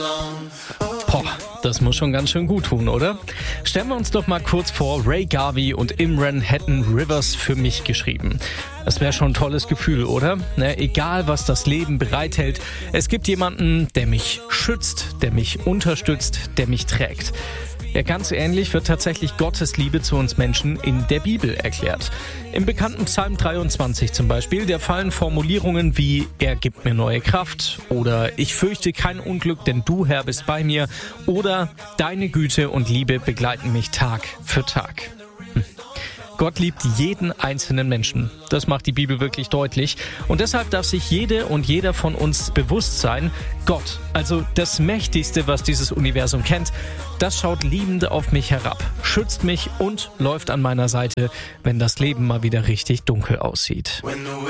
Boah, das muss schon ganz schön gut tun, oder? Stellen wir uns doch mal kurz vor, Ray Garvey und Imran hätten Rivers für mich geschrieben. Das wäre schon ein tolles Gefühl, oder? Egal, was das Leben bereithält, es gibt jemanden, der mich schützt, der mich unterstützt, der mich trägt. Ja, ganz ähnlich wird tatsächlich Gottes Liebe zu uns Menschen in der Bibel erklärt. Im bekannten Psalm 23 zum Beispiel, da fallen Formulierungen wie „Er gibt mir neue Kraft" oder „Ich fürchte kein Unglück, denn du, Herr, bist bei mir" oder „Deine Güte und Liebe begleiten mich Tag für Tag". Gott liebt jeden einzelnen Menschen. Das macht die Bibel wirklich deutlich. Und deshalb darf sich jede und jeder von uns bewusst sein, Gott, also das Mächtigste, was dieses Universum kennt, das schaut liebend auf mich herab, schützt mich und läuft an meiner Seite, wenn das Leben mal wieder richtig dunkel aussieht.